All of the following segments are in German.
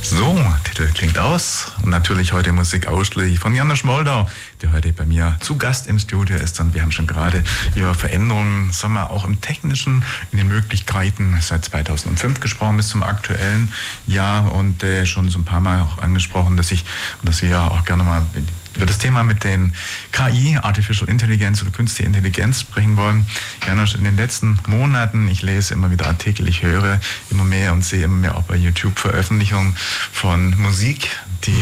So, Titel klingt aus. Und natürlich heute Musik ausschließlich von Janusz Moldau, der heute bei mir zu Gast im Studio ist. Und wir haben schon gerade über Veränderungen, sagen wir, auch im Technischen, in den Möglichkeiten seit 2005 gesprochen bis zum aktuellen Jahr. Und schon so ein paar Mal auch angesprochen, dass wir auch gerne mal über das Thema mit den KI, Artificial Intelligence oder Künstliche Intelligenz sprechen wollen. Janusz, in den letzten Monaten, ich lese immer wieder Artikel, ich höre immer mehr und sehe immer mehr auch bei YouTube Veröffentlichungen von Musik, die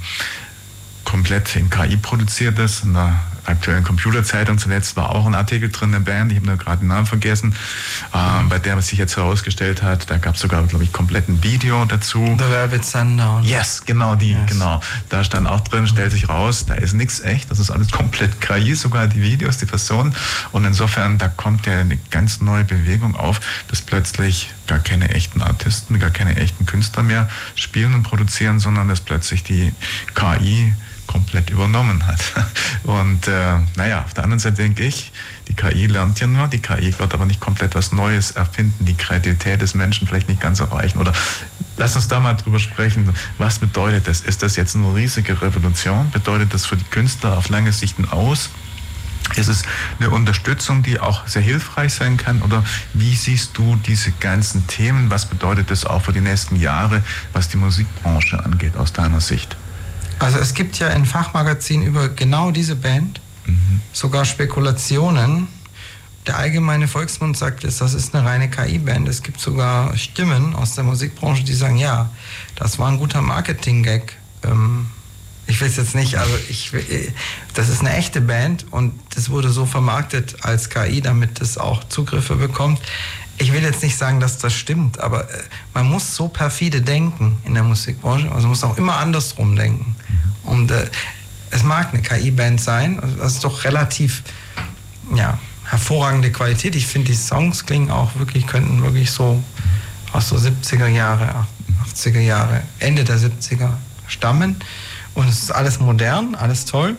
komplett in KI produziert ist. In der aktuellen Computerzeitung zuletzt war auch ein Artikel drin, eine Band, ich habe nur gerade den Namen vergessen, bei der was sich jetzt herausgestellt hat, da gab es sogar, glaube ich, komplett ein Video dazu. The Velvet Sundown. Yes, genau, genau. Da stand auch drin, stellt sich raus, da ist nichts echt, das ist alles komplett KI, sogar die Videos, die Personen. Und insofern, da kommt ja eine ganz neue Bewegung auf, dass plötzlich gar keine echten Artisten, gar keine echten Künstler mehr spielen und produzieren, sondern dass plötzlich die KI komplett übernommen hat. Und auf der anderen Seite denke ich, die KI lernt ja nur, die KI wird aber nicht komplett was Neues erfinden, die Kreativität des Menschen vielleicht nicht ganz erreichen. Oder lass uns da mal drüber sprechen, was bedeutet das? Ist das jetzt eine riesige Revolution? Bedeutet das für die Künstler auf lange Sicht ein Aus? Ist es eine Unterstützung, die auch sehr hilfreich sein kann? Oder wie siehst du diese ganzen Themen? Was bedeutet das auch für die nächsten Jahre, was die Musikbranche angeht, aus deiner Sicht? Also es gibt ja in Fachmagazinen über genau diese Band sogar Spekulationen. Der allgemeine Volksmund sagt, das ist eine reine KI-Band. Es gibt sogar Stimmen aus der Musikbranche, die sagen, ja, das war ein guter Marketing-Gag. Ich will es jetzt nicht, das ist eine echte Band und das wurde so vermarktet als KI, damit es auch Zugriffe bekommt. Ich will jetzt nicht sagen, dass das stimmt, aber man muss so perfide denken in der Musikbranche, also man muss auch immer andersrum denken. Und es mag eine KI-Band sein, also das ist doch relativ hervorragende Qualität. Ich finde, die Songs klingen auch wirklich, könnten wirklich so aus so 70er Jahre, 80er Jahre, Ende der 70er stammen. Und es ist alles modern, alles toll.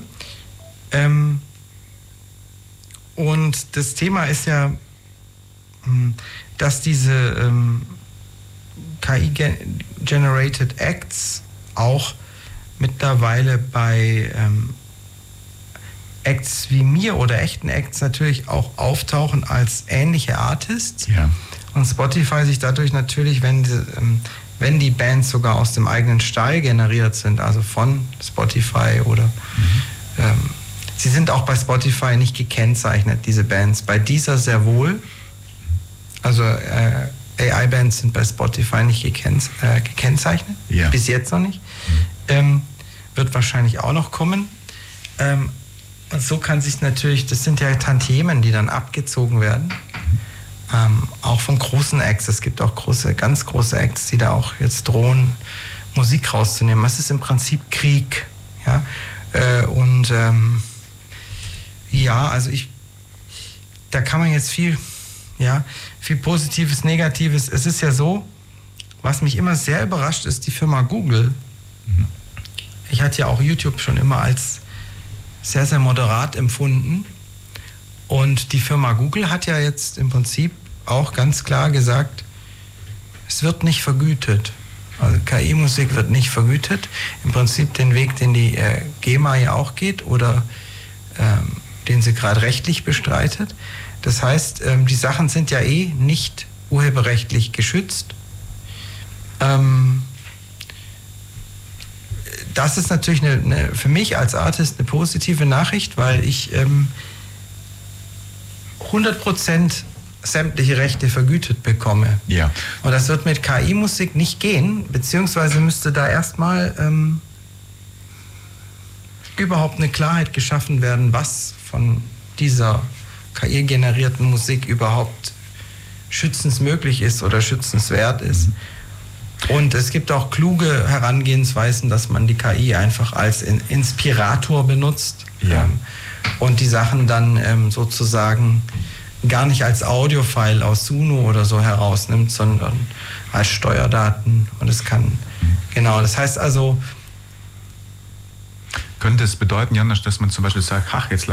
Und das Thema ist ja, dass diese KI-generated Acts auch mittlerweile bei Acts wie mir oder echten Acts natürlich auch auftauchen als ähnliche Artists. Ja. Und Spotify sich dadurch natürlich, wenn die Bands sogar aus dem eigenen Stall generiert sind, also von Spotify oder sie sind auch bei Spotify nicht gekennzeichnet, diese Bands. Bei dieser sehr wohl. Also AI-Bands sind bei Spotify nicht gekennzeichnet, bis jetzt noch nicht. Wird wahrscheinlich auch noch kommen. Und so kann sich natürlich, das sind ja Tantiemen, die dann abgezogen werden. Auch von großen Acts. Es gibt auch ganz große Acts, die da auch jetzt drohen, Musik rauszunehmen. Es ist im Prinzip Krieg. Ja? Da kann man jetzt viel Positives, Negatives. Es ist ja so, was mich immer sehr überrascht, ist die Firma Google. Ich hatte ja auch YouTube schon immer als sehr, sehr moderat empfunden. Und die Firma Google hat ja jetzt im Prinzip auch ganz klar gesagt, es wird nicht vergütet. Also KI-Musik wird nicht vergütet. Im Prinzip den Weg, den die GEMA ja auch geht oder den sie gerade rechtlich bestreitet. Das heißt, die Sachen sind ja nicht urheberrechtlich geschützt. Das ist natürlich für mich als Artist eine positive Nachricht, weil ich 100% sämtliche Rechte vergütet bekomme. Ja. Und das wird mit KI-Musik nicht gehen, beziehungsweise müsste da erstmal überhaupt eine Klarheit geschaffen werden, was von dieser KI-generierten Musik überhaupt schützensmöglich ist oder schützenswert ist. Und es gibt auch kluge Herangehensweisen, dass man die KI einfach als Inspirator benutzt und die Sachen dann sozusagen gar nicht als Audiofile aus Suno oder so herausnimmt, sondern als Steuerdaten. Und es kann, das heißt also... Könnte es bedeuten, Janusz, dass man zum Beispiel sagt, jetzt